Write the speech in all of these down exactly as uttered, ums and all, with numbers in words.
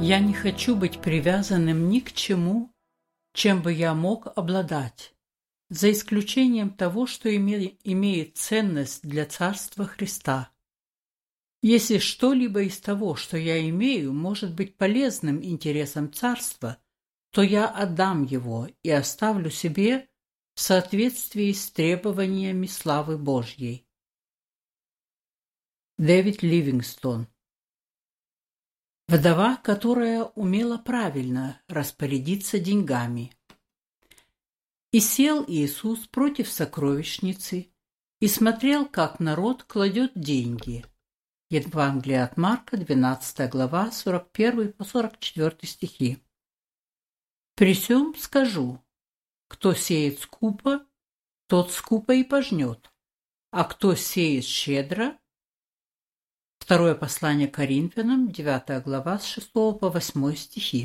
Я не хочу быть привязанным ни к чему, чем бы я мог обладать, за исключением того, что име- имеет ценность для Царства Христа. Если что-либо из того, что я имею, может быть полезным интересам Царства, то я отдам его и оставлю себе в соответствии с требованиями славы Божьей. Дэвид Ливингстон. Вдова, которая умела правильно распорядиться деньгами. И сел Иисус против сокровищницы и смотрел, как народ кладет деньги. Евангелие от Марка, двенадцатая глава, сорок первый по сорок четвёртый стихи. «При сём скажу, кто сеет скупо, тот скупо и пожнет, а кто сеет щедро». Второе послание Коринфянам, девятая глава, с шестого по восьмой стихи.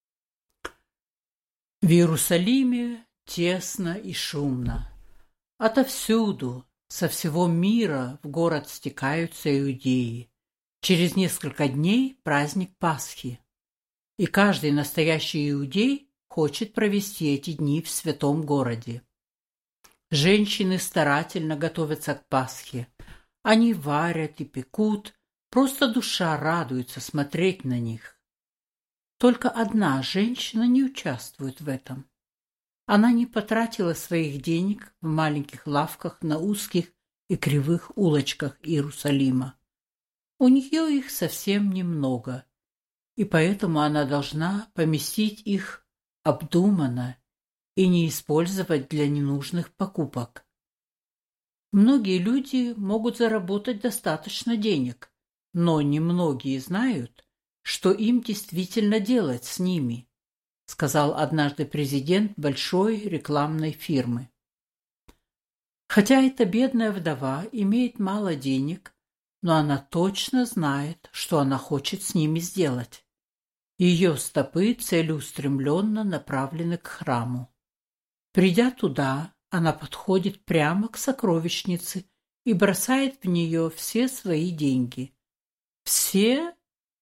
В Иерусалиме тесно и шумно. Отовсюду, со всего мира в город стекаются иудеи. Через несколько дней праздник Пасхи. И каждый настоящий иудей хочет провести эти дни в святом городе. Женщины старательно готовятся к Пасхе. Они варят и пекут. Просто душа радуется смотреть на них. Только одна женщина не участвует в этом. Она не потратила своих денег в маленьких лавках на узких и кривых улочках Иерусалима. У нее их совсем немного, и поэтому она должна поместить их обдуманно и не использовать для ненужных покупок. Многие люди могут заработать достаточно денег, но немногие знают, что им действительно делать с ними, сказал однажды президент большой рекламной фирмы. Хотя эта бедная вдова имеет мало денег, но она точно знает, что она хочет с ними сделать. Ее стопы целеустремленно направлены к храму. Придя туда, она подходит прямо к сокровищнице и бросает в нее все свои деньги. Все?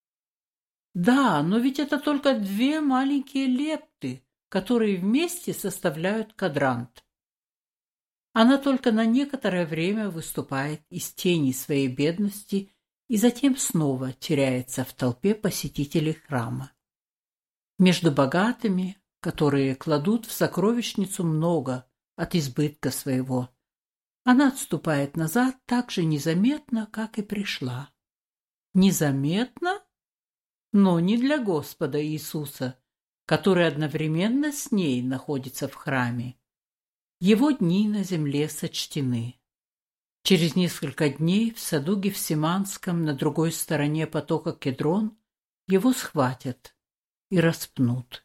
Да, но ведь это только две маленькие лепты, которые вместе составляют квадрант. Она только на некоторое время выступает из тени своей бедности и затем снова теряется в толпе посетителей храма. Между богатыми, которые кладут в сокровищницу много от избытка своего, она отступает назад так же незаметно, как и пришла. Незаметно? Но не для Господа Иисуса, который одновременно с ней находится в храме. Его дни на земле сочтены. Через несколько дней в саду Гефсиманском на другой стороне потока Кедрон его схватят и распнут.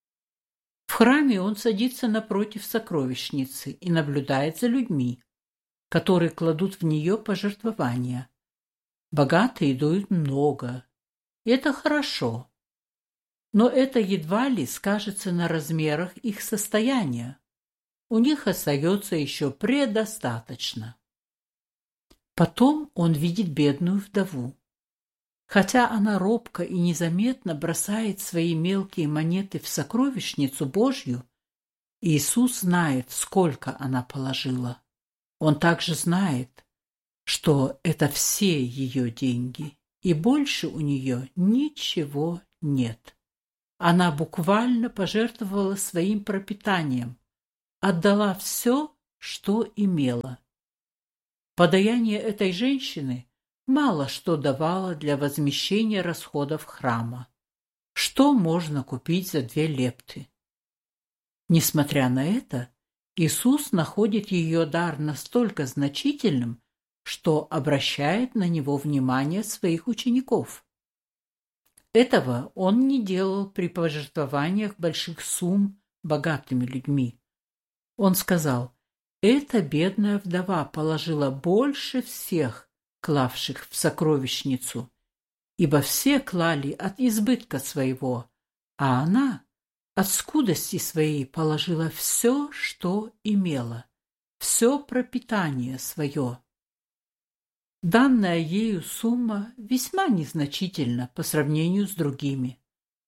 В храме он садится напротив сокровищницы и наблюдает за людьми, которые кладут в нее пожертвования. Богатые дают много. Это хорошо. Но это едва ли скажется на размерах их состояния. У них остается еще предостаточно. Потом он видит бедную вдову. Хотя она робко и незаметно бросает свои мелкие монеты в сокровищницу Божью, Иисус знает, сколько она положила. Он также знает, что это все ее деньги, и больше у нее ничего нет. Она буквально пожертвовала своим пропитанием, отдала все, что имела. Подаяние этой женщины мало что давало для возмещения расходов храма. Что можно купить за две лепты? Несмотря на это, Иисус находит ее дар настолько значительным, что обращает на него внимание своих учеников. Этого он не делал при пожертвованиях больших сумм богатыми людьми. Он сказал: «Эта бедная вдова положила больше всех, клавших в сокровищницу, ибо все клали от избытка своего, а она от скудости своей положила все, что имела, все пропитание свое». Данная ею сумма весьма незначительна по сравнению с другими,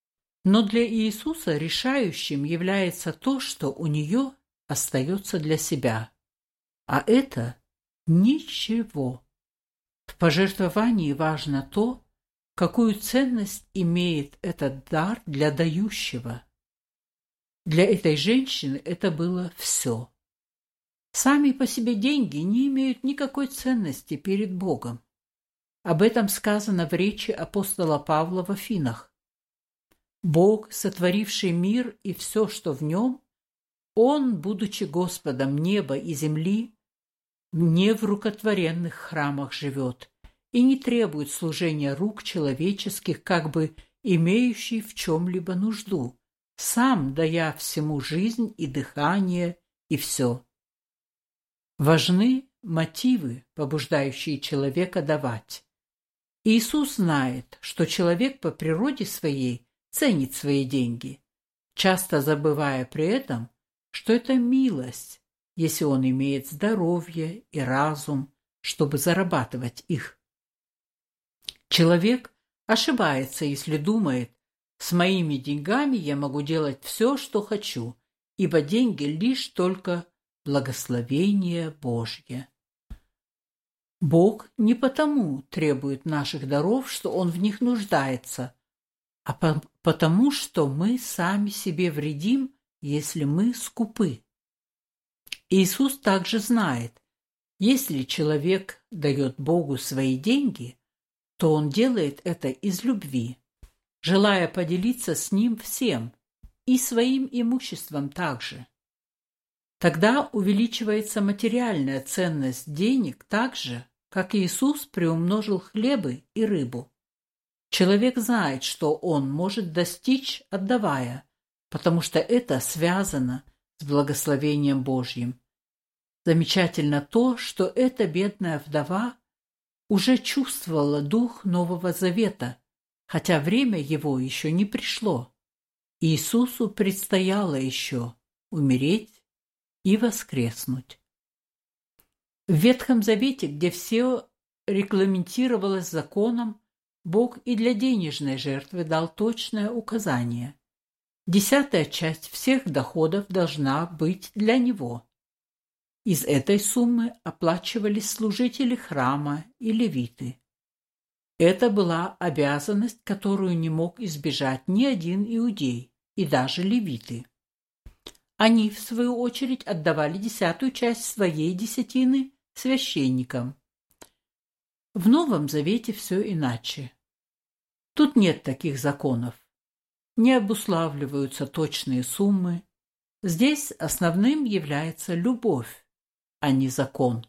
Но для Иисуса решающим является то, что у нее остается для себя. А это ничего. В пожертвовании важно то, какую ценность имеет этот дар для дающего. Для этой женщины это было все. Сами по себе деньги не имеют никакой ценности перед Богом. Об этом сказано в речи апостола Павла в Афинах. Бог, сотворивший мир и все, что в нем, Он, будучи Господом неба и земли, не в рукотворенных храмах живет и не требует служения рук человеческих, как бы имеющий в чем-либо нужду, сам дая всему жизнь и дыхание и все. Важны мотивы, побуждающие человека давать. Иисус знает, что человек по природе своей ценит свои деньги, часто забывая при этом, что это милость, если он имеет здоровье и разум, чтобы зарабатывать их. Человек ошибается, если думает, с моими деньгами я могу делать все, что хочу, ибо деньги лишь только благословение Божье. Бог не потому требует наших даров, что Он в них нуждается, а по потому, что мы сами себе вредим, если мы скупы. Иисус также знает, если человек дает Богу свои деньги, то он делает это из любви, желая поделиться с Ним всем, и своим имуществом также. Тогда увеличивается материальная ценность денег так же, как Иисус приумножил хлебы и рыбу. Человек знает, что он может достичь, отдавая, потому что это связано с благословением Божьим. Замечательно то, что эта бедная вдова уже чувствовала дух Нового Завета, хотя время его еще не пришло. Иисусу предстояло еще умереть и воскреснуть. В Ветхом Завете, где все регламентировалось законом, Бог и для денежной жертвы дал точное указание. Десятая часть всех доходов должна быть для него. Из этой суммы оплачивались служители храма и левиты. Это была обязанность, которую не мог избежать ни один иудей, и даже левиты. Они, в свою очередь, отдавали десятую часть своей десятины священникам. В Новом Завете все иначе. Тут нет таких законов. Не обуславливаются точные суммы. Здесь основным является любовь, а не закон.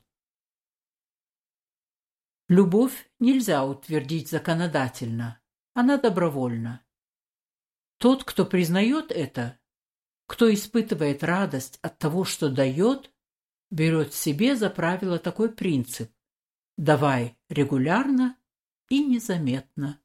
Любовь нельзя утвердить законодательно, она добровольна. Тот, кто признает это, кто испытывает радость от того, что дает, берет себе за правило такой принцип: давай регулярно и незаметно.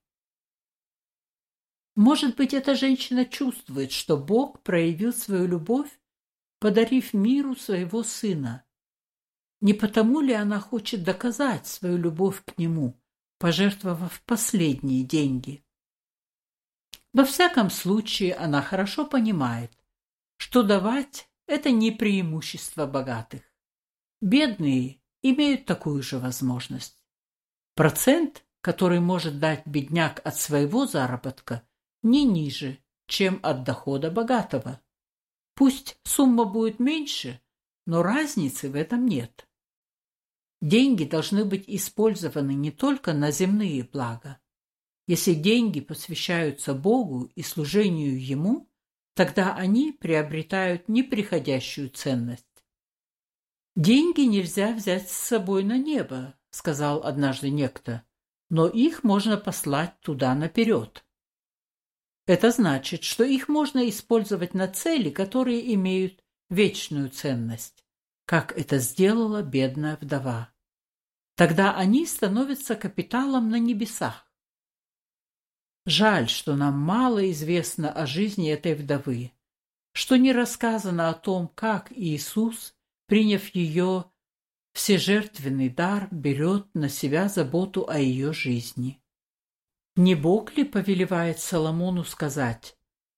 Может быть, эта женщина чувствует, что Бог проявил свою любовь, подарив миру своего сына. Не потому ли она хочет доказать свою любовь к нему, пожертвовав последние деньги? Во всяком случае, она хорошо понимает, что давать – это не преимущество богатых. Бедные имеют такую же возможность. Процент, который может дать бедняк от своего заработка, не ниже, чем от дохода богатого. Пусть сумма будет меньше, но разницы в этом нет. Деньги должны быть использованы не только на земные блага. Если деньги посвящаются Богу и служению Ему, тогда они приобретают неприходящую ценность. «Деньги нельзя взять с собой на небо», — сказал однажды некто, «но их можно послать туда наперед». Это значит, что их можно использовать на цели, которые имеют вечную ценность, как это сделала бедная вдова. Тогда они становятся капиталом на небесах. Жаль, что нам мало известно о жизни этой вдовы, что не рассказано о том, как Иисус, приняв ее всежертвенный дар, берет на себя заботу о ее жизни. Не Бог ли повелевает Соломону сказать: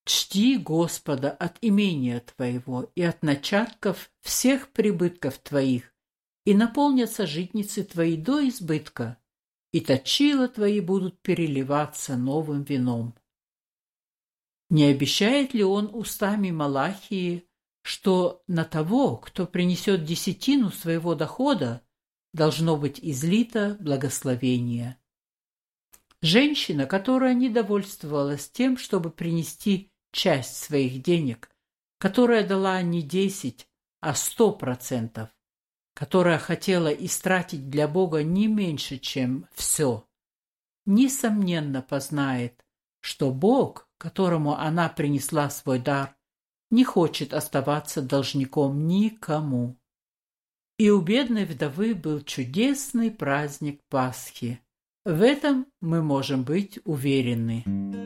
Чти Господа от имения твоего и от начатков всех прибытков твоих, и наполнятся житницы твои до избытка, и точила твои будут переливаться новым вином. Не обещает ли он устами Малахии, что на того, кто принесет десятину своего дохода, должно быть излито благословение? Женщина, которая не довольствовалась тем, чтобы принести часть своих денег, которая дала не десять, а сто процентов, которая хотела истратить для Бога не меньше, чем все, несомненно познает, что Бог, которому она принесла свой дар, не хочет оставаться должником никому. И у бедной вдовы был чудесный праздник Пасхи. В этом мы можем быть уверены.